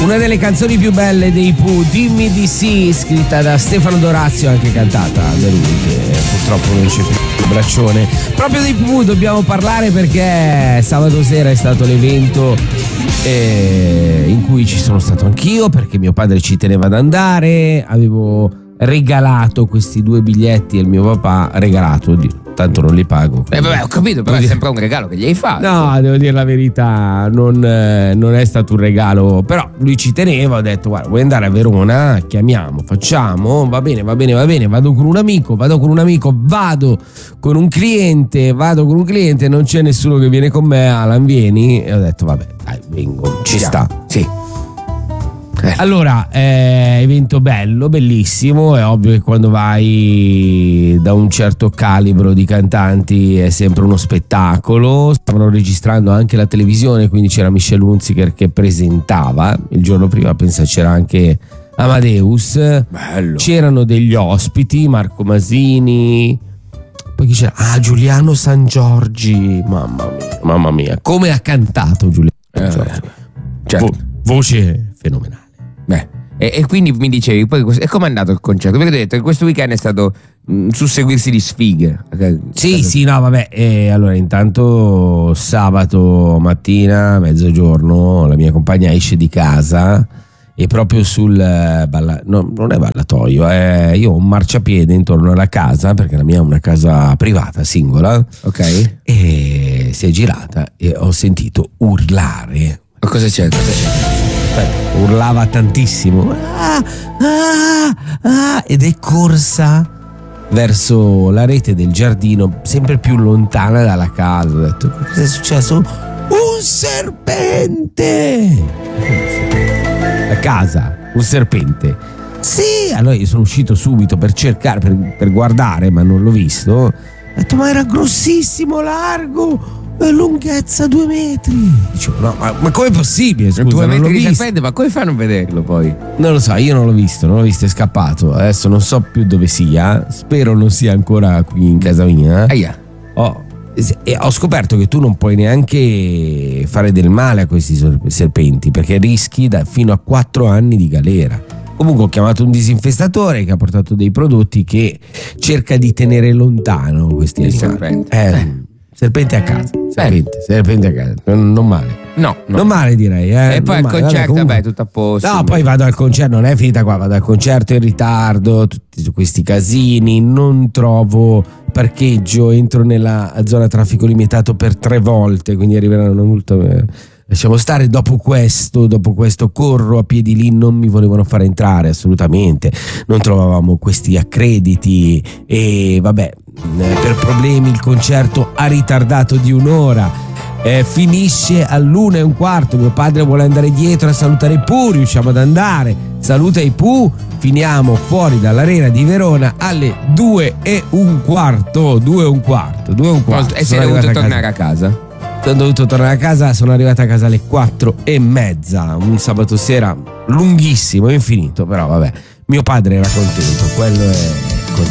Una delle canzoni più belle dei Pooh, Dimmi di sì, scritta da Stefano Dorazio, anche cantata da lui, che purtroppo non c'è più il braccione. Proprio dei Pooh dobbiamo parlare, perché sabato sera è stato l'evento in cui ci sono stato anch'io, perché mio padre ci teneva ad andare. Avevo regalato questi 2 biglietti al mio papà, regalato, tanto non li pago. Vabbè, ho capito, però è sempre un regalo che gli hai fatto. No, devo dire la verità, non è stato un regalo, però lui ci teneva. Ho detto: guarda, vuoi andare a Verona? Chiamiamo, facciamo, va bene, vado con un amico, vado con un cliente, non c'è nessuno che viene con me. Alan, vieni? E ho detto: vabbè, dai, vengo, ci sta. Sì. Allora, evento bello, bellissimo. È ovvio che quando vai da un certo calibro di cantanti è sempre uno spettacolo. Stavano registrando anche la televisione, quindi c'era Michelle Hunziker che presentava. Il giorno prima pensa c'era anche Amadeus. Bello. C'erano degli ospiti, Marco Masini, poi chi c'era? Giuliano Sangiorgi. Mamma mia, come ha cantato Giuliano Sangiorgi. Certo. Voce fenomenale. Beh, e quindi mi dicevi, poi e com'è andato il concerto? Perché ho detto che questo weekend è stato susseguirsi di sfighe. Sì, no, vabbè. Allora, intanto sabato mattina, mezzogiorno, la mia compagna esce di casa e proprio sul no, non è ballatoio, io ho un marciapiede intorno alla casa, perché la mia è una casa privata, singola. Ok. E si è girata e ho sentito urlare. Ma cosa c'è? Urlava tantissimo ed è corsa verso la rete del giardino, sempre più lontana dalla casa. Ho detto: cosa è successo? Un serpente a casa, un serpente. Sì, allora io sono uscito subito per cercare, per guardare, ma non l'ho visto. Ho detto: ma era grossissimo, largo, lunghezza 2 metri. Dicevo: no, ma com'è possibile? Scusa, 2 metri di visto. serpente, ma come fai a non vederlo poi? Non lo so, io non l'ho visto, è scappato. Adesso non so più dove sia, spero non sia ancora qui in casa mia. E ho scoperto che tu non puoi neanche fare del male a questi serpenti, perché rischi fino a 4 anni di galera. Comunque ho chiamato un disinfestatore che ha portato dei prodotti che cerca di tenere lontano questi animali. Serpente a casa. Serpente a casa. Non male. No. Non male, direi. E poi al concerto, vabbè, tutto a posto. No, poi vado al concerto, non è finita qua, vado al concerto in ritardo, tutti questi casini, non trovo parcheggio, entro nella zona traffico limitato per 3 volte, quindi arriveranno una multa. Lasciamo stare. Dopo questo corro a piedi lì, non mi volevano fare entrare assolutamente, non trovavamo questi accrediti e vabbè, per problemi il concerto ha ritardato di 1 ora. Finisce all'1:15. Mio padre vuole andare dietro a salutare i Pooh, riusciamo ad andare, saluta i Pooh, finiamo fuori dall'arena di Verona alle 2:15. E sei dovuto tornare a casa? Sono dovuto tornare a casa, sono arrivato a casa alle 4:30, un sabato sera lunghissimo, infinito, però vabbè, mio padre era contento, quello è